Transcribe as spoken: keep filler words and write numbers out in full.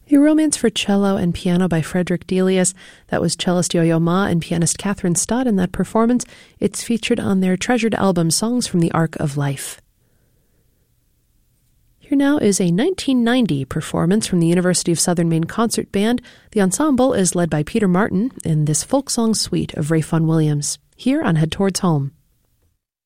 A Romance for Cello and Piano by Frederick Delius. That was cellist Yo-Yo Ma and pianist Catherine Stott in that performance. It's featured on their treasured album Songs from the Arc of Life. Here now is a nineteen ninety performance from the University of Southern Maine Concert Band. The ensemble is led by Peter Martin in this folk song suite of Ray Vaughan Williams, here on Head Towards Home.